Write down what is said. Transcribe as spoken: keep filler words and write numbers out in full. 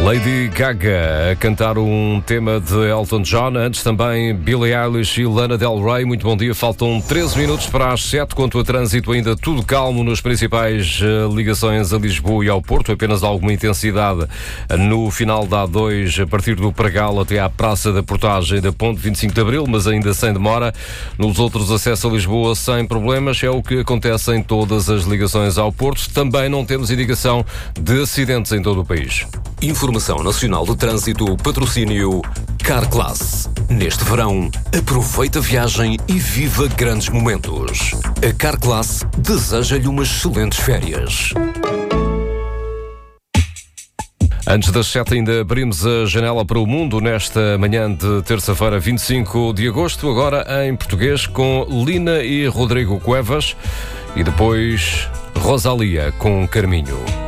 Lady Gaga a cantar um tema de Elton John, antes também Billie Eilish e Lana Del Rey. Muito bom dia, faltam treze minutos para as sete. Quanto a trânsito, ainda tudo calmo nas principais uh, ligações a Lisboa e ao Porto, apenas alguma intensidade no final da A dois, a partir do Pregal até à Praça da Portagem da Ponte vinte e cinco de Abril, mas ainda sem demora. Nos outros acessos a Lisboa sem problemas, é o que acontece em todas as ligações ao Porto. Também não temos indicação de acidentes em todo o país. Informação Nacional de Trânsito, patrocínio Carglass. Neste verão, aproveita a viagem e viva grandes momentos. A Carglass deseja-lhe umas excelentes férias. Antes das sete, ainda abrimos a janela para o mundo nesta manhã de terça-feira, vinte e cinco de agosto, agora em português com Lina e Rodrigo Cuevas e depois Rosalia com Carminho.